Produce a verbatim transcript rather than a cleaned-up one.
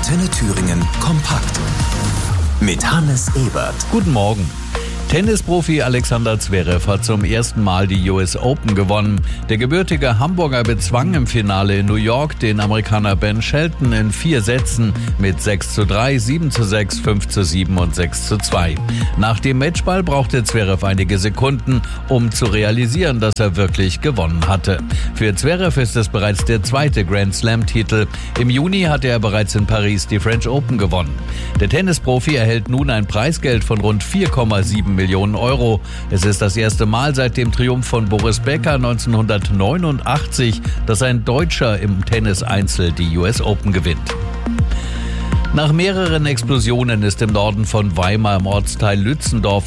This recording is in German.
Antenne Thüringen kompakt. Mit Hannes Ebert. Guten Morgen. Tennisprofi Alexander Zverev hat zum ersten Mal die U S Open gewonnen. Der gebürtige Hamburger bezwang im Finale in New York den Amerikaner Ben Shelton in vier Sätzen mit sechs zu drei, sieben zu sechs, fünf zu sieben und sechs zu zwei. Nach dem Matchball brauchte Zverev einige Sekunden, um zu realisieren, dass er wirklich gewonnen hatte. Für Zverev ist es bereits der zweite Grand Slam-Titel. Im Juni hatte er bereits in Paris die French Open gewonnen. Der Tennisprofi erhält nun ein Preisgeld von rund vier Komma sieben Millionen Euro. Es ist das erste Mal seit dem Triumph von Boris Becker neunzehnhundertneunundachtzig, dass ein Deutscher im Tennis-Einzel die U S Open gewinnt. Nach mehreren Explosionen ist im Norden von Weimar im Ortsteil Lützendorf